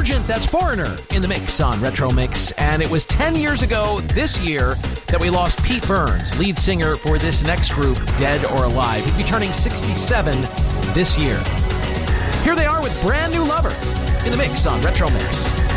Urgent, that's Foreigner, in the mix on Retro Mix. And it was 10 years ago this year that we lost Pete Burns, lead singer for this next group, Dead or Alive. He'd be turning 67 this year. Here they are with Brand New Lover in the mix on Retro Mix.